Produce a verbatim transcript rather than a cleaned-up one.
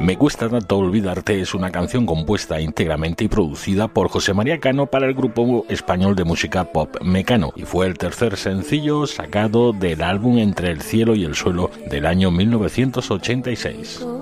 Me cuesta tanto olvidarte es una canción compuesta íntegramente y producida por José María Cano para el grupo español de música pop Mecano, y fue el tercer sencillo sacado del álbum Entre el cielo y el suelo del año mil novecientos ochenta y seis.